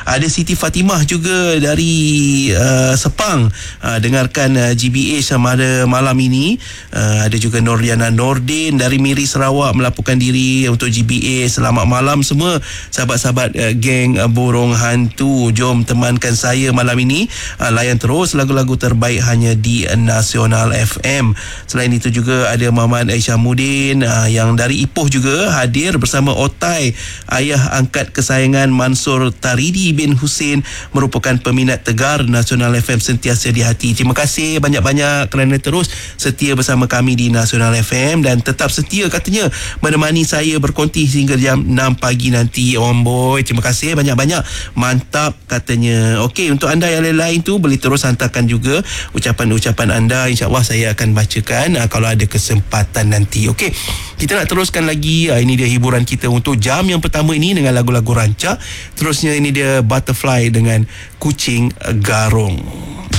Ada Siti Fatimah juga dari Sepang, dengarkan GBH pada malam ini. Ada juga Norliana Nordin dari Miri Sarawak melaporkan diri untuk GBH. Selamat malam semua sahabat-sahabat geng Burung Hantu. Jom temankan saya malam ini, layan terus lagu-lagu terbaik hanya di Nasional FM. Selain itu juga ada Muhammad Aisyah-Mudin yang dari Ipoh juga hadir bersama Otai, ayah angkat kesayangan Mansur Taridi bin Hussein, merupakan peminat tegar Nasional FM sentiasa di hati. Terima kasih banyak-banyak kerana terus setia bersama kami di Nasional FM dan tetap setia katanya menemani saya berkonti hingga jam 6 pagi nanti. Om boy, terima kasih banyak-banyak, mantap katanya. Okey, untuk anda yang lain-lain tu boleh terus hantarkan juga ucapan-ucapan anda, insya-Allah saya akan bacakan kalau ada kesempatan nanti. Okey, kita nak teruskan lagi. Ini dia hiburan kita untuk jam yang pertama ini dengan lagu-lagu rancak. Terusnya ini dia Butterfly dengan Kucing Garung.